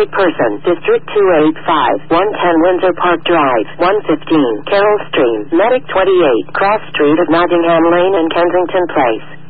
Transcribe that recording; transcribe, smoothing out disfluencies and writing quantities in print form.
wanted person, District 285, 110 Windsor Park Drive, 115 Carroll Stream, Medic 28, Cross Street of Nottingham Lane and Kensington Place.